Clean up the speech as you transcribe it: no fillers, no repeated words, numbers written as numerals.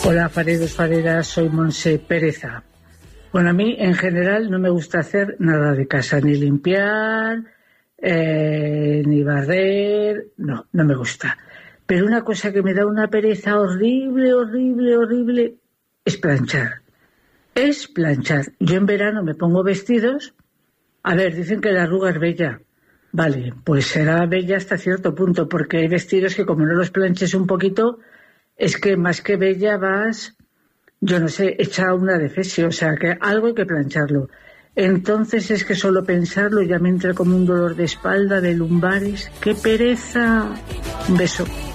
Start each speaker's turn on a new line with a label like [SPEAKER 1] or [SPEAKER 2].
[SPEAKER 1] Hola, fareros, fareras, soy Monse Pereza. Bueno, a mí en general no me gusta hacer nada de casa, ni limpiar, ni barrer, no me gusta. Pero una cosa que me da una pereza horrible, es planchar. Yo en verano me pongo vestidos, a ver, dicen que la arruga es bella. Vale, pues será bella hasta cierto punto, porque hay vestidos que como no los planches un poquito, es que más que bella vas, yo no sé, hecha una defesio, o sea, que algo hay que plancharlo. Entonces es que solo pensarlo ya me entra como un dolor de espalda, de lumbares. ¡Qué pereza! Un beso.